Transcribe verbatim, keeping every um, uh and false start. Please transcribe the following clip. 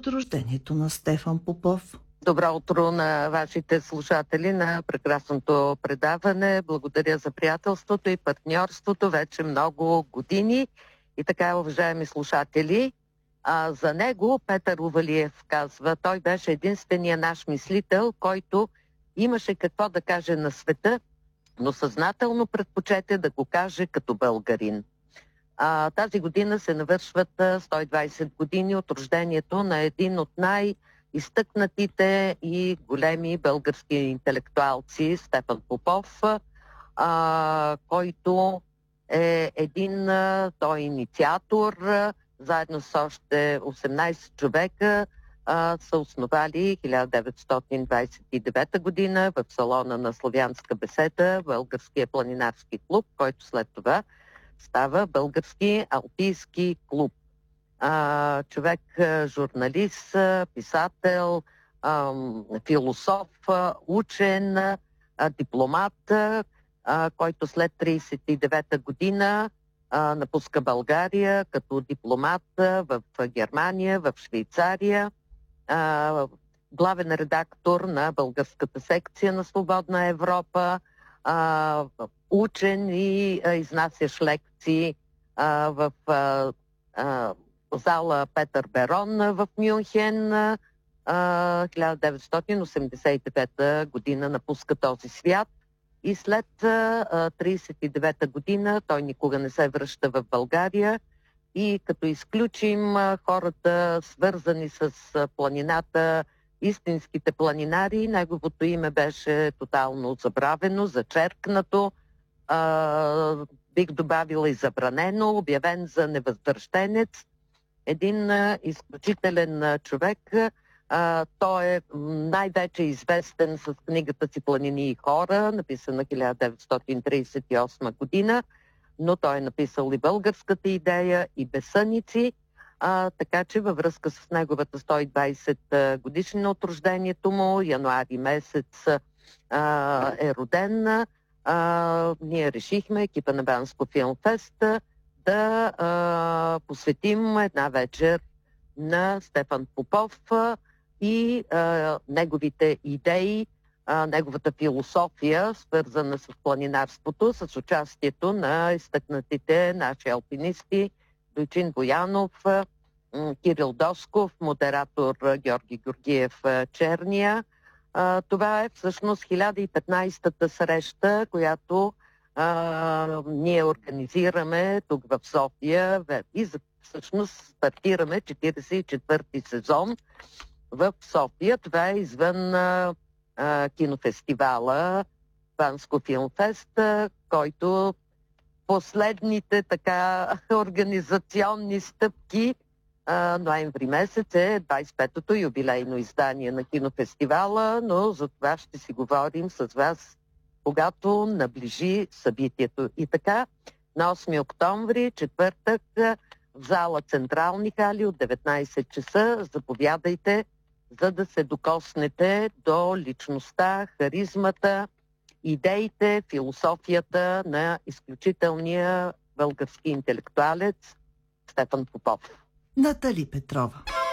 от рождението на Стефан Попов. Добро утро на вашите слушатели на прекрасното предаване. Благодаря за приятелството и партньорството вече много години. И така, уважаеми слушатели, а, за него Петър Увалиев казва, той беше единствения наш мислител, който имаше какво да каже на света, но съзнателно предпочете да го каже като българин. А, тази година се навършват сто и двайсет години от рождението на един от най- изтъкнатите и големи български интелектуалци Стефан Попов, а, който е един, той е инициатор, заедно с още осемнайсет човека а, са основали хиляда деветстотин двайсет и девета година в салона на Славянска беседа Българския планинарски клуб, който след това става Български алпийски клуб. А, човек, журналист, писател, а, философ, учен, а, дипломат, а, който след трийсет и девета година а, напуска България като дипломат в Германия, в Швейцария, а, главен редактор на българската секция на Свободна Европа, а, учен и а, изнасяш лекции а, в а, а, зала Петър Берон в Мюнхен. а, хиляда деветстотин осемдесет и девета година напуска този свят и след а, трийсет и девета година той никога не се връща в България и като изключим а, хората свързани с а, планината, истинските планинари, неговото име беше тотално забравено, зачеркнато, а, бих добавила и забранено, обявен за невъзвръщенец. Един а, изключителен а, човек. А, той е най-вече известен с книгата си "Планини и хора", написана хиляда деветстотин трийсет и осма година, но той е написал и "Българската идея" и "Безсъници", а, така че във връзка с неговата сто и двайсет годишнина от рождението му, януари месец а, е роден, а, ние решихме, екипа на Банско Филмфест, да а, посветим една вечер на Стефан Попов и а, неговите идеи, а, неговата философия, свързана с планинарството, с участието на изтъкнатите наши алпинисти Дойчин Боянов, Кирил Досков, модератор Георги Георгиев Черния. А, това е всъщност хиляда и петнайсета среща, която а, ние организираме тук в София и за, всъщност стартираме четирийсет и четвърти сезон в София. Това е извън а, а, кинофестивала Банско Филмфест, който последните така организационни стъпки, а, ноември месец е двайсет и петото юбилейно издание на кинофестивала, но за това ще си говорим с вас, когато наближи събитието. И така, на осми октомври, четвъртък, в зала Централни хали от деветнайсет часа, заповядайте, за да се докоснете до личността, харизмата, идеите, философията на изключителния български интелектуалец Стефан Попов. Натали Петрова.